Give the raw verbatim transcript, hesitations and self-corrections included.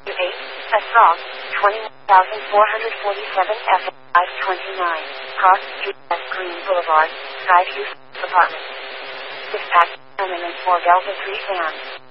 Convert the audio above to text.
eight, S Rock, twenty-one thousand four hundred forty-seven F five twenty-nine, Cross Street, S Green Boulevard, Skyview Apartments. Dispatch, Eminence for Delta three fans.